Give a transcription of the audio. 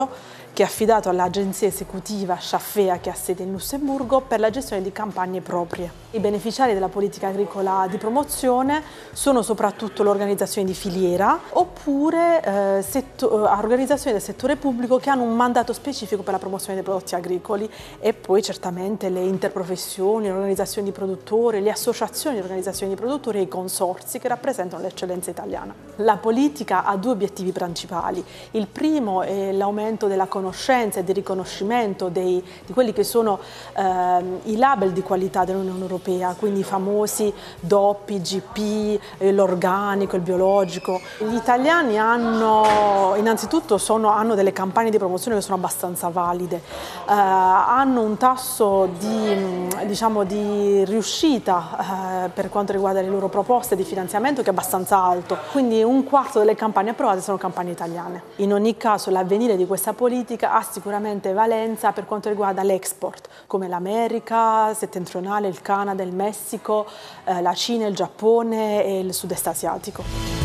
che è affidato all'agenzia esecutiva Schaffea, che ha sede in Lussemburgo, per la gestione di campagne proprie. I beneficiari della politica agricola di promozione sono soprattutto le organizzazioni di filiera oppure organizzazioni del settore pubblico che hanno un mandato specifico per la promozione dei prodotti agricoli, e poi certamente le interprofessioni, le organizzazioni di produttori, le associazioni di organizzazioni di produttori e i consorzi che rappresentano l'eccellenza italiana. La politica ha due obiettivi principali. Il primo è l'aumento della conoscenza e del riconoscimento di quelli che sono i label di qualità dell'Unione Europea, quindi i famosi DOP, IGP, l'organico, il biologico. Gli italiani innanzitutto hanno delle campagne di promozione che sono abbastanza valide, hanno un tasso di riuscita per quanto riguarda le loro proposte di finanziamento che è abbastanza alto, quindi un quarto delle campagne approvate sono campagne italiane. In ogni caso l'avvenire di questa politica ha sicuramente valenza per quanto riguarda l'export, come l'America settentrionale, il Canada, il Messico, la Cina, il Giappone e il sud-est asiatico.